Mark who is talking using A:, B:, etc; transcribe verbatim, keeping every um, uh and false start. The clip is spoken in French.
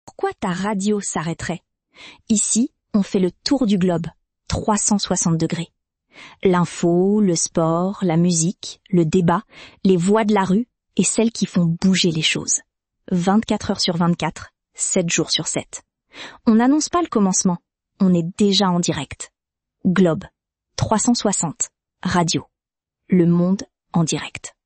A: Pourquoi ta radio s'arrêterait? Ici, on fait le tour du globe, trois cent soixante degrés. L'info, le sport, la musique, le débat, les voix de la rue et celles qui font bouger les choses. vingt-quatre heures sur vingt-quatre, sept jours sur sept. On n'annonce pas le commencement, on est déjà en direct. Globe, trois cent soixante, radio. Le monde en direct.